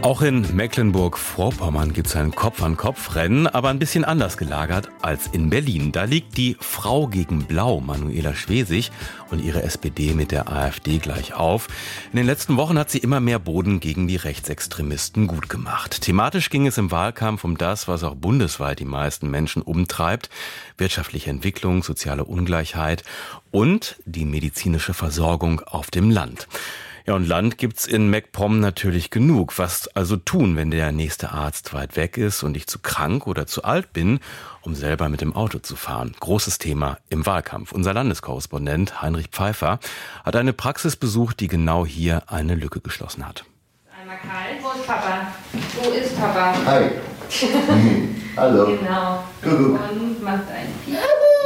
Auch in Mecklenburg-Vorpommern gibt es ein Kopf-an-Kopf-Rennen, aber ein bisschen anders gelagert als in Berlin. Da liegt die Frau gegen Blau, Manuela Schwesig, und ihre SPD mit der AfD gleich auf. In den letzten Wochen hat sie immer mehr Boden gegen die Rechtsextremisten gut gemacht. Thematisch ging es im Wahlkampf um das, was auch bundesweit die meisten Menschen umtreibt: wirtschaftliche Entwicklung, soziale Ungleichheit und die medizinische Versorgung auf dem Land. Ja, und Land gibt's in MacPom natürlich genug. Was also tun, wenn der nächste Arzt weit weg ist und ich zu krank oder zu alt bin, um selber mit dem Auto zu fahren? Großes Thema im Wahlkampf. Unser Landeskorrespondent Heinrich Pfeiffer hat eine Praxis besucht, die genau hier eine Lücke geschlossen hat. Einmal kalt. Wo ist Papa? Wo ist Papa? Hi. Hallo. Genau. Und macht ein Piep.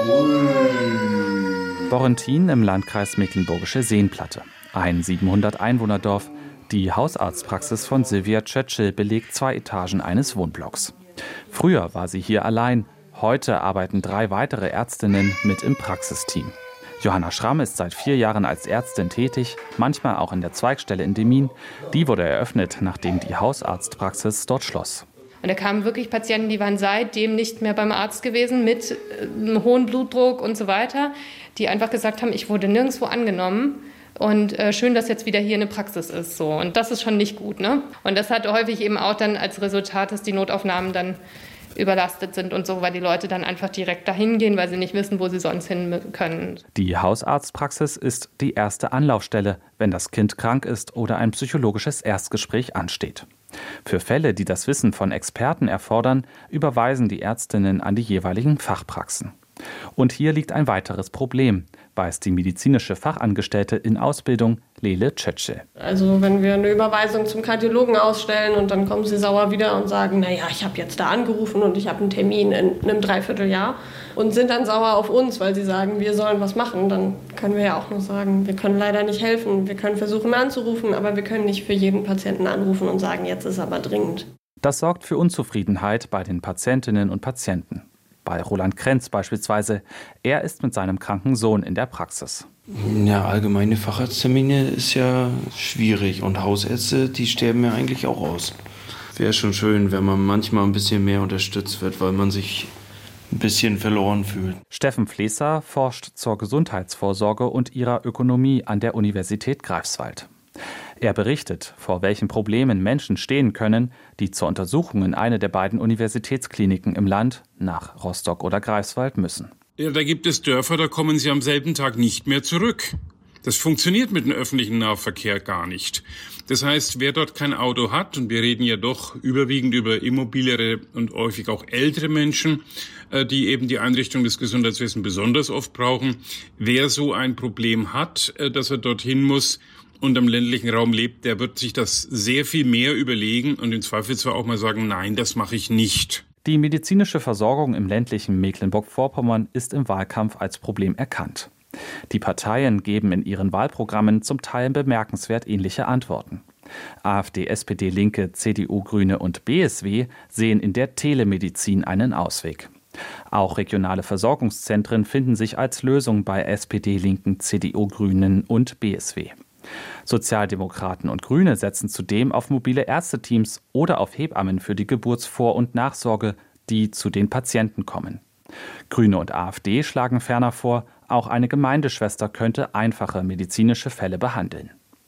Borrentin im Landkreis Mecklenburgische Seenplatte. Ein 700-Einwohner-Dorf. Die Hausarztpraxis von Sylvia Tschetschel belegt 2 Etagen eines Wohnblocks. Früher war sie hier allein. Heute arbeiten 3 weitere Ärztinnen mit im Praxisteam. Johanna Schramm ist seit 4 Jahren als Ärztin tätig, manchmal auch in der Zweigstelle in Demmin. Die wurde eröffnet, nachdem die Hausarztpraxis dort schloss. Und da kamen wirklich Patienten, die waren seitdem nicht mehr beim Arzt gewesen, mit einem hohen Blutdruck und so weiter, die einfach gesagt haben, ich wurde nirgendwo angenommen. Und schön, dass jetzt wieder hier eine Praxis ist. So. Und das ist schon nicht gut, ne? Und das hat häufig eben auch dann als Resultat, dass die Notaufnahmen dann überlastet sind und so, weil die Leute dann einfach direkt dahin gehen, weil sie nicht wissen, wo sie sonst hin können. Die Hausarztpraxis ist die erste Anlaufstelle, wenn das Kind krank ist oder ein psychologisches Erstgespräch ansteht. Für Fälle, die das Wissen von Experten erfordern, überweisen die Ärztinnen an die jeweiligen Fachpraxen. Und hier liegt ein weiteres Problem, weiß die medizinische Fachangestellte in Ausbildung Lele Tschetschel. Also wenn wir eine Überweisung zum Kardiologen ausstellen und dann kommen sie sauer wieder und sagen, naja, ich habe jetzt da angerufen und ich habe einen Termin in einem Dreivierteljahr und sind dann sauer auf uns, weil sie sagen, wir sollen was machen, dann können wir ja auch nur sagen, wir können leider nicht helfen. Wir können versuchen anzurufen, aber wir können nicht für jeden Patienten anrufen und sagen, jetzt ist aber dringend. Das sorgt für Unzufriedenheit bei den Patientinnen und Patienten. Bei Roland Krenz beispielsweise. Er ist mit seinem kranken Sohn in der Praxis. Ja, allgemeine Facharzttermine ist ja schwierig und Hausärzte, die sterben ja eigentlich auch aus. Wäre schon schön, wenn man manchmal ein bisschen mehr unterstützt wird, weil man sich ein bisschen verloren fühlt. Steffen Flesser forscht zur Gesundheitsvorsorge und ihrer Ökonomie an der Universität Greifswald. Er berichtet, vor welchen Problemen Menschen stehen können, die zur Untersuchung in eine der beiden Universitätskliniken im Land, nach Rostock oder Greifswald, müssen. Ja, da gibt es Dörfer, da kommen sie am selben Tag nicht mehr zurück. Das funktioniert mit dem öffentlichen Nahverkehr gar nicht. Das heißt, wer dort kein Auto hat, und wir reden ja doch überwiegend über immobiliere und häufig auch ältere Menschen, die eben die Einrichtung des Gesundheitswesens besonders oft brauchen, wer so ein Problem hat, dass er dorthin muss und im ländlichen Raum lebt, der wird sich das sehr viel mehr überlegen und im Zweifelsfall auch mal sagen, nein, das mache ich nicht. Die medizinische Versorgung im ländlichen Mecklenburg-Vorpommern ist im Wahlkampf als Problem erkannt. Die Parteien geben in ihren Wahlprogrammen zum Teil bemerkenswert ähnliche Antworten. AfD, SPD, Linke, CDU, Grüne und BSW sehen in der Telemedizin einen Ausweg. Auch regionale Versorgungszentren finden sich als Lösung bei SPD, Linken, CDU, Grünen und BSW. Sozialdemokraten und Grüne setzen zudem auf mobile Ärzteteams oder auf Hebammen für die Geburtsvor- und Nachsorge, die zu den Patienten kommen. Grüne und AfD schlagen ferner vor, auch eine Gemeindeschwester könnte einfache medizinische Fälle behandeln.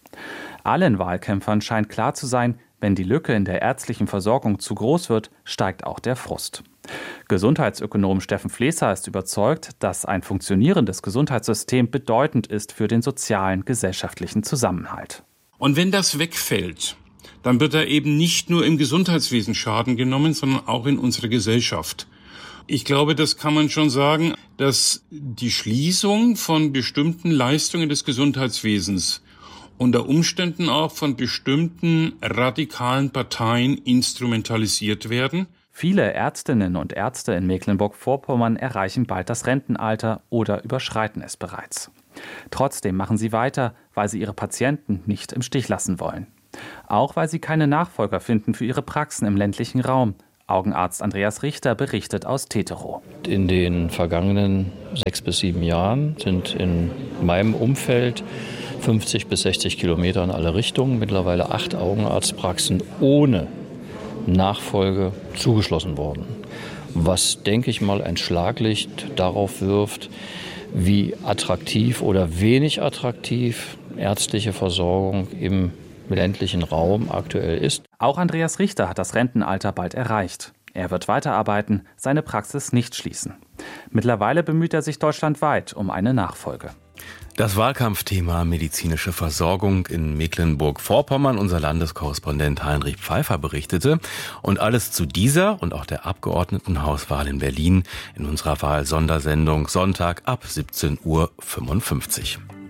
Allen Wahlkämpfern scheint klar zu sein, wenn die Lücke in der ärztlichen Versorgung zu groß wird, steigt auch der Frust. Gesundheitsökonom Steffen Flesser ist überzeugt, dass ein funktionierendes Gesundheitssystem bedeutend ist für den sozialen, gesellschaftlichen Zusammenhalt. Und wenn das wegfällt, dann wird da eben nicht nur im Gesundheitswesen Schaden genommen, sondern auch in unserer Gesellschaft. Ich glaube, das kann man schon sagen, dass die Schließung von bestimmten Leistungen des Gesundheitswesens unter Umständen auch von bestimmten radikalen Parteien instrumentalisiert werden. Viele Ärztinnen und Ärzte in Mecklenburg-Vorpommern erreichen bald das Rentenalter oder überschreiten es bereits. Trotzdem machen sie weiter, weil sie ihre Patienten nicht im Stich lassen wollen. Auch weil sie keine Nachfolger finden für ihre Praxen im ländlichen Raum. Augenarzt Andreas Richter berichtet aus Teterow. In den vergangenen 6 bis 7 Jahren sind in meinem Umfeld 50 bis 60 Kilometer in alle Richtungen. Mittlerweile 8 Augenarztpraxen ohne Nachfolge zugeschlossen worden. Was, denke ich mal, ein Schlaglicht darauf wirft, wie attraktiv oder wenig attraktiv ärztliche Versorgung im ländlichen Raum aktuell ist. Auch Andreas Richter hat das Rentenalter bald erreicht. Er wird weiterarbeiten, seine Praxis nicht schließen. Mittlerweile bemüht er sich deutschlandweit um eine Nachfolge. Das Wahlkampfthema medizinische Versorgung in Mecklenburg-Vorpommern. Unser Landeskorrespondent Heinrich Pfeiffer berichtete. Und alles zu dieser und auch der Abgeordnetenhauswahl in Berlin in unserer Wahl-Sondersendung Sonntag ab 17:55 Uhr.